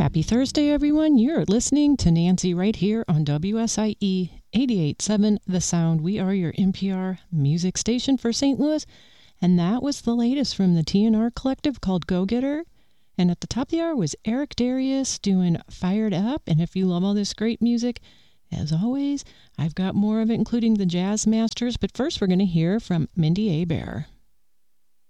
Happy Thursday, everyone. You're listening to Nancy right here on WSIE 88.7 The Sound. We are your NPR music station for St. Louis, and that was the latest from the TNR Collective called Go Getter. And at the top of the hour was Eric Darius doing Fired Up. And if you love all this great music, as always, I've got more of it, including the Jazz Masters. But first, we're going to hear from Mindy Abair.